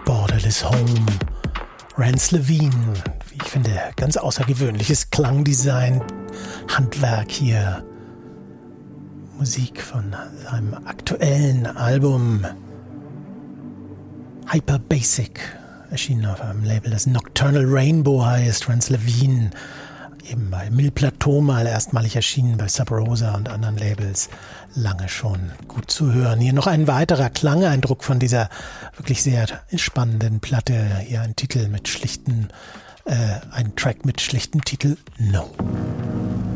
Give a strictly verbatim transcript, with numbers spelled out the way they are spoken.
Borderless Home. Rance Levine, wie ich finde, ganz außergewöhnliches Klangdesign, Handwerk hier. Musik von seinem aktuellen Album Hyper Basic, erschienen auf einem Label, das Nocturnal Rainbow heißt. Rance Levine, eben bei Mille Plateau mal erstmalig erschienen, bei Sub Rosa und anderen Labels, lange schon gut zu hören. Hier noch ein weiterer Klangeindruck von dieser wirklich sehr spannenden Platte. Hier ein Titel mit schlichten, äh, ein Track mit schlichtem Titel No.